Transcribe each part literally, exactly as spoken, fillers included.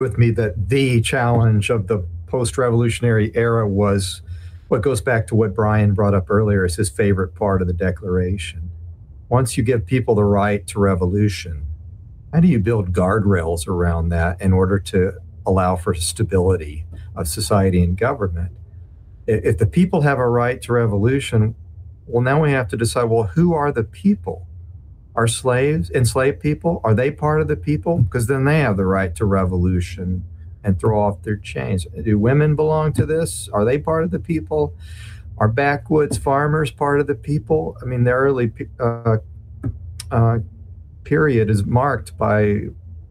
with me that the challenge of the post-revolutionary era was what goes back to what Brian brought up earlier as his favorite part of the Declaration. Once you give people the right to revolution, how do you build guardrails around that in order to allow for stability of society and government? If the people have a right to revolution, well, now we have to decide, well, who are the people? Are slaves, enslaved people, are they part of the people? Because then they have the right to revolution and throw off their chains. Do women belong to this? Are they part of the people? Are backwoods farmers part of the people? I mean, the early uh, uh, period is marked by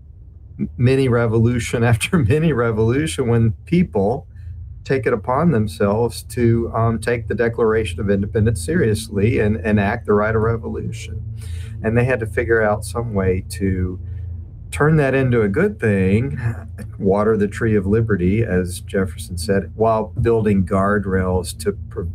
mini revolution after mini revolution when people take it upon themselves to um, take the Declaration of Independence seriously and enact the right of revolution. And they had to figure out some way to turn that into a good thing, water the tree of liberty, as Jefferson said, while building guardrails to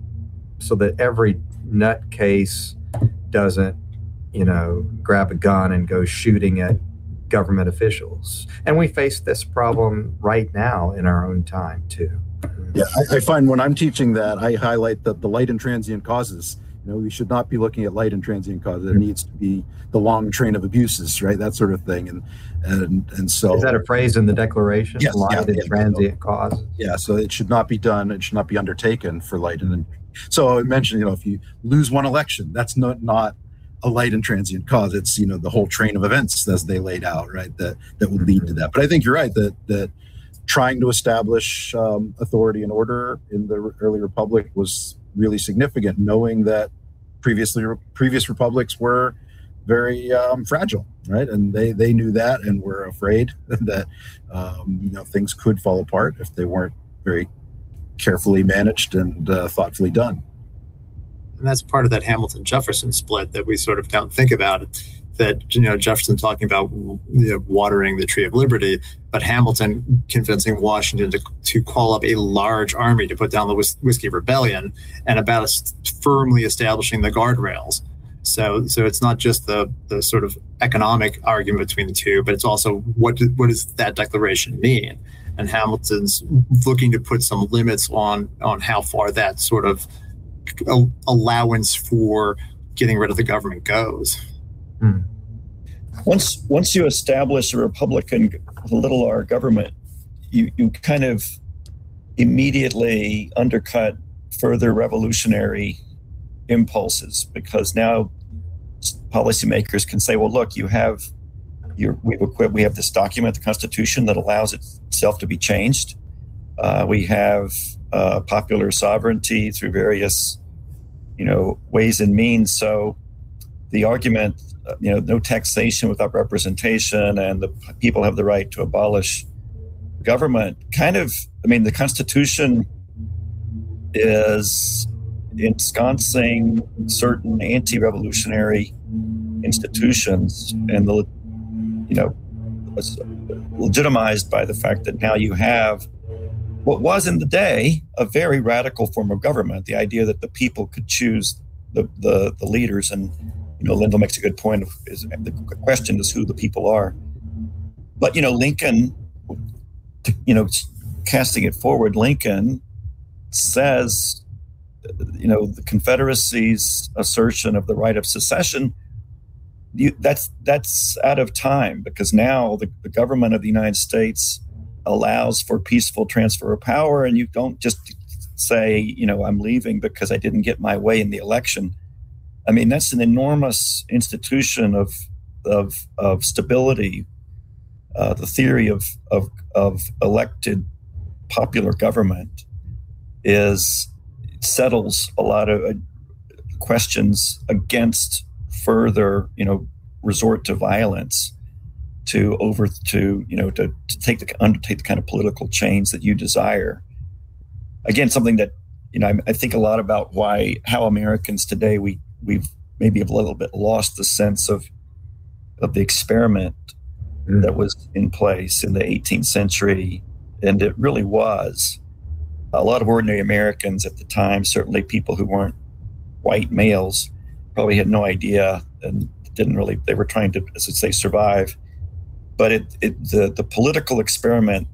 so that every nutcase doesn't, you know, grab a gun and go shooting at government officials. And we face this problem right now in our own time, too. Yeah, I, I find when I'm teaching that, I highlight the, the light and transient causes. You know, we should not be looking at light and transient causes. It needs to be the long train of abuses, right? That sort of thing. And and and so is that a phrase in the Declaration? Yes, light yeah, and yeah, transient causes. Yeah, so it should not be done. It should not be undertaken for light and. So I mentioned, you know, if you lose one election, that's not not a light and transient cause. It's, you know, the whole train of events as they laid out, right? That that would lead to that. But I think you're right that that. Trying to establish um, authority and order in the early republic was really significant, knowing that previously previous republics were very um, fragile, right? And they they knew that and were afraid that um, you know things could fall apart if they weren't very carefully managed and uh, thoughtfully done. And that's part of that Hamilton-Jefferson split that we sort of don't think about. That, you know, Jefferson talking about, you know, watering the tree of liberty, but Hamilton convincing Washington to, to call up a large army to put down the Whis- Whiskey Rebellion, and about us firmly establishing the guardrails. So, so it's not just the the sort of economic argument between the two, but it's also what do, what does that declaration mean? And Hamilton's looking to put some limits on on how far that sort of allowance for getting rid of the government goes. Hmm. Once once you establish a Republican little r government, you, you kind of immediately undercut further revolutionary impulses, because now policymakers can say, well, look, you have you're, we've equipped, we have this document, the Constitution, that allows itself to be changed. Uh, we have uh, popular sovereignty through various, you know, ways and means. So the argument, you know, no taxation without representation, and the people have the right to abolish government. Kind of, I mean, the Constitution is ensconcing certain anti-revolutionary institutions, and the, you know, was legitimized by the fact that now you have what was in the day a very radical form of government. The idea that the people could choose the the, the leaders. And you know, Lyndall makes a good point. Of, is the question is who the people are. But, you know, Lincoln, you know, casting it forward, Lincoln says, you know, the Confederacy's assertion of the right of secession, you, that's that's out of time, because now the, the government of the United States allows for peaceful transfer of power, and you don't just say, you know, I'm leaving because I didn't get my way in the election. I mean, that's an enormous institution of of of stability. Uh, the theory of, of of elected popular government is settles a lot of uh, questions against further, you know, resort to violence to over to you know to, to take the undertake the kind of political change that you desire. Again, something that, you know, I, I think a lot about why how Americans today we. We've maybe a little bit lost the sense of of the experiment mm. that was in place in the eighteenth century. And it really was. A lot of ordinary Americans at the time, certainly people who weren't white males, probably had no idea and didn't really, they were trying to, as I say, survive. but it, it the, the political experiment